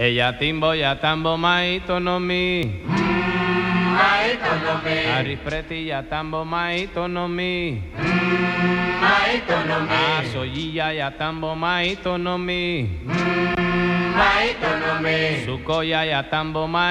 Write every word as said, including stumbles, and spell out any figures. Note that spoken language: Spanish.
Ella timbo ya tambo maito no mi. Maito no mi. Arispreti ya tambo maito no mi. Maito no mi. Asoyilla ya tambo maito no mi. Maito no mi. Sukoya ya tambo maito